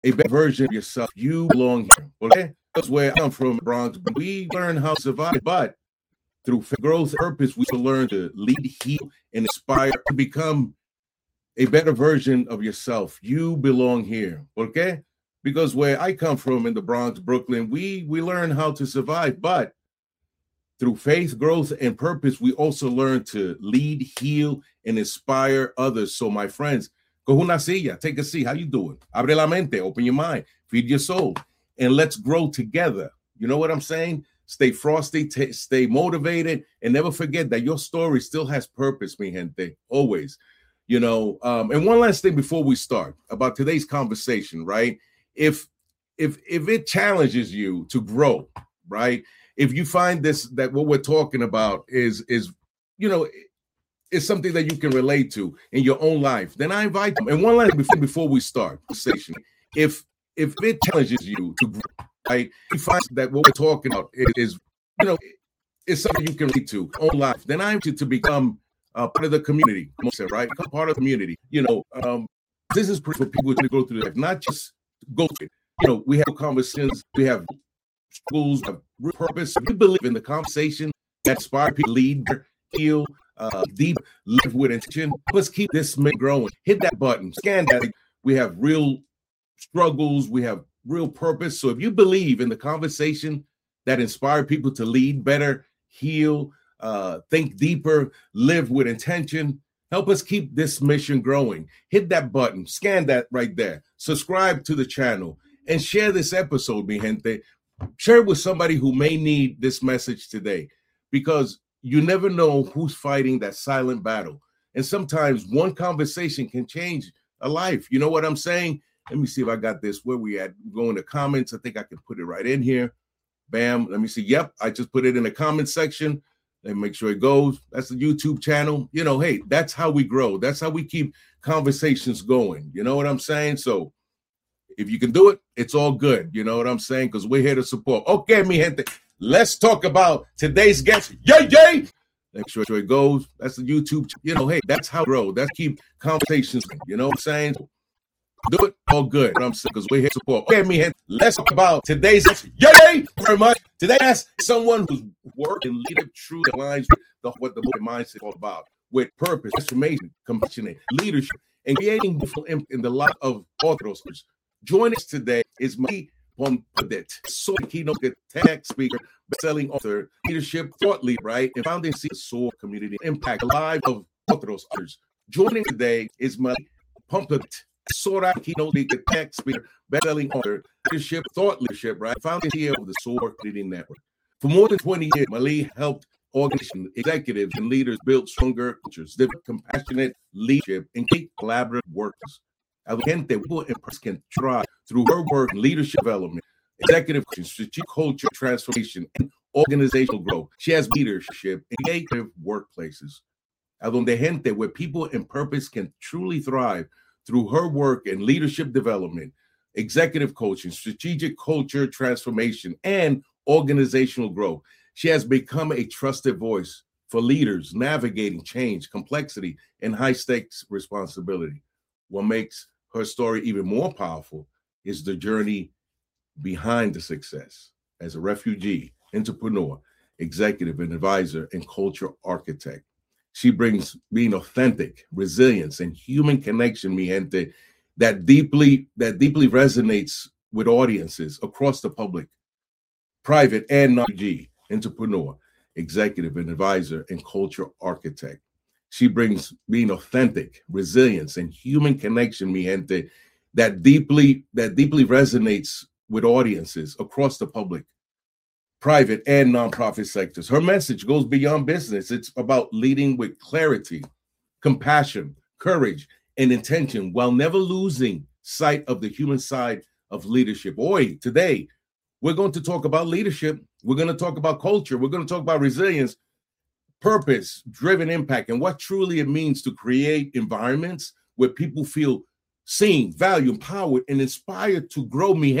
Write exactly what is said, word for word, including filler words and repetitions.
a better version of yourself. You belong here. Okay? That's where I come from, Bronx. We learn how to survive, but through growth and purpose, we will learn to lead, heal, and inspire to become a better version of yourself. You belong here. Okay? Because where I come from in the Bronx, Brooklyn, we we learn how to survive, but through faith, growth, and purpose, we also learn to lead, heal, and inspire others. So, my friends, coge una silla, take a seat. How you doing? Abre la mente, open your mind, feed your soul, and let's grow together. You know what I'm saying? Stay frosty, t- stay motivated, and never forget that your story still has purpose, mi gente, always. You know, um, and one last thing before we start about today's conversation, right? If if if it challenges you to grow, right? If you find this, that what we're talking about is, is, you know, is something that you can relate to in your own life, then I invite them. And one last before before we start conversation, if if it challenges you to grow, right? You find that what we're talking about is, is you know, is something you can relate to in your own life, then I invite you to become uh, part of the community, right? Become part of the community. You know, um, this is for people to go through life, not just go through it. You know, we have conversations, we have schools of purpose. We believe in the conversation that inspire people, lead, heal, uh, deep, live with intention. Let's keep this growing. Hit that button, scan that. We have real struggles. We have real purpose. So if you believe in the conversation that inspire people to lead better, heal, uh, think deeper, live with intention, help us keep this mission growing. Hit that button, scan that right there. Subscribe to the channel and share this episode, mi gente. Share it with somebody who may need this message today, because you never know who's fighting that silent battle. And sometimes one conversation can change a life. You know what I'm saying? Let me see if I got this. Where we at? Go in the comments. I think I can put it right in here. Bam. Let me see. Yep. I just put it in the comment section. Let me make sure it goes. That's the YouTube channel. You know, hey, that's how we grow. That's how we keep conversations going. You know what I'm saying? So if you can do it, it's all good. You know what I'm saying? Because we're here to support. Okay, mi gente, let's talk about today's guest. Yay, yay! Make sure it goes. That's the YouTube. You know, hey, that's how we grow. That's keep conversations. You know what I'm saying? Do it, all good. I'm saying, because we're here to support. Okay, mi gente, let's talk about today's guest. Yay! Thank you very much. Today, that's someone who's working leadership true aligns with the, what the mindset is all about, with purpose, transformation, compassionate leadership, and creating beautiful impact in the life of authors. Joining us today is Malie Pompadit, SOAR keynote TEDx speaker, best-selling author, leadership thought leader, right, and founding C E O of SOAR Community Impact, the lives of authors. Joining today is Malie Pompadit, SOAR keynote TEDx speaker, best-selling author, leadership thought leadership, right, founding C E O of the SOAR Community Network. For more than twenty years, Malie helped organizations, executives, and leaders build stronger cultures, develop compassionate leadership, and create collaborative workplaces. Gente, people in person can thrive through her work in leadership development, executive coaching, strategic culture transformation, and organizational growth. She has leadership in creative workplaces. Adonde gente, where people in purpose can truly thrive through her work in leadership development, executive coaching, strategic culture transformation, and organizational growth. She has become a trusted voice for leaders navigating change, complexity, and high-stakes responsibility. What makes her story even more powerful is the journey behind the success. As a refugee, entrepreneur, executive and advisor, and culture architect, she brings being authentic, resilience, and human connection, mi gente, that deeply, that deeply resonates with audiences across the public, private and non-G, entrepreneur, executive and advisor, and culture architect. She brings being authentic, resilience, and human connection, mi gente, that deeply, that deeply resonates with audiences across the public, private and nonprofit sectors. Her message goes beyond business. It's about leading with clarity, compassion, courage, and intention, while never losing sight of the human side of leadership. Oi, today, we're going to talk about leadership. We're going to talk about culture. We're going to talk about resilience, purpose-driven impact, and what truly it means to create environments where people feel seen, valued, empowered, and inspired to grow. Mi